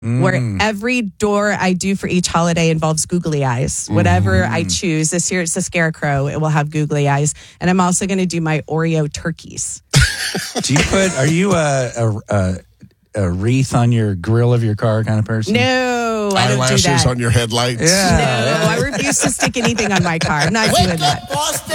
where every door I do for each holiday involves googly eyes. Whatever I choose. This year it's the scarecrow. It will have googly eyes. And I'm also going to do my Oreo turkeys. Are you a wreath on your grill of your car kind of person? No, I don't do Eyelashes that. on your headlights? No, I refuse to stick anything on my car. I'm not doing that.